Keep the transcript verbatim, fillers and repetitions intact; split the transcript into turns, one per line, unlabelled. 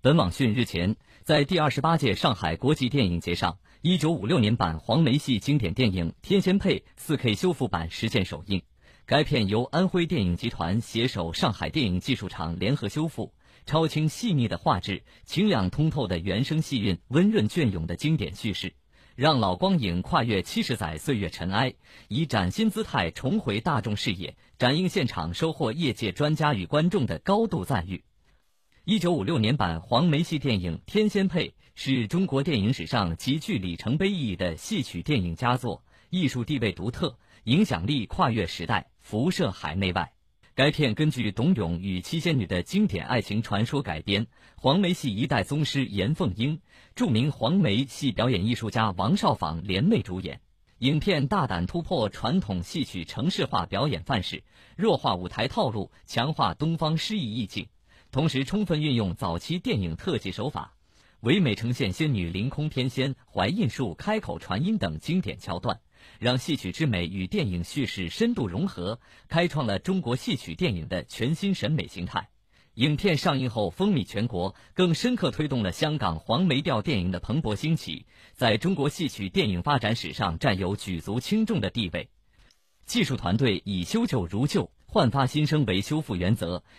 本网讯日前在第二十八届上海国际电影节上，一九五六年版黄梅戏经典电影《天仙配》四 K 修复版实现首映。该片由安徽电影集团携手上海电影技术厂联合修复，超清细腻的画质、清亮通透的原声戏韵、温润隽永的经典叙事，让老光影跨越七十载岁月尘埃，以崭新姿态重回大众视野，展映现场收获业界专家与观众的高度赞誉。一九五六年版黄梅戏电影《天仙配》是中国电影史上极具里程碑意义的戏曲电影佳作，艺术地位独特，影响力跨越时代，辐射海内外。该片根据董永与七仙女的经典爱情传说改编，黄梅戏一代宗师严凤英、著名黄梅戏表演艺术家王少舫联袂主演。影片大胆突破传统戏曲程式化表演范式，弱化舞台套路，强化东方诗意意境，同时充分运用早期电影特技手法，唯美呈现仙女凌空天仙、怀印术、开口传音等经典桥段，让戏曲之美与电影叙事深度融合，开创了中国戏曲电影的全新审美形态。影片上映后风靡全国，更深刻推动了香港黄梅调电影的蓬勃兴起，在中国戏曲电影发展史上占有举足轻重的地位。技术团队以修旧如旧、焕发新生为修复原则，